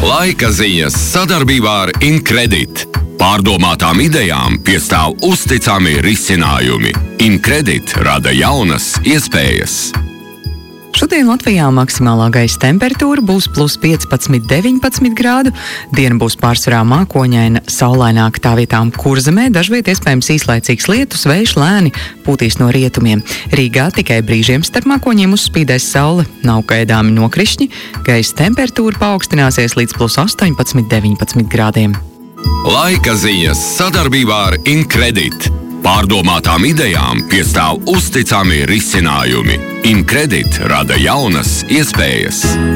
Laika ziņas sadarbībā ar Incredit. Pārdomātām idejām piestāv uzticami risinājumi. Incredit rada jaunas iespējas. Šodien Latvijā maksimālā gaisa temperatūra būs plus 15–19 grādu. Diena būs pārsvarā mākoņaina, saulaināka, tā vietām Kurzemē, dažviet iespējams īslaicīgs lietus, vējš lēni pūtīs no rietumiem. Rīgā tikai brīžiem starp mākoņiem uzspīdēs saule, nav gaidāmi nokrišņi, gaisa temperatūra paaugstināsies līdz plus 18–19 grādiem. Laika ziņas sadarbībā ar Incredit. Pārdomātām idejām piestāv uzticami risinājumi. Incredit rada jaunas iespējas.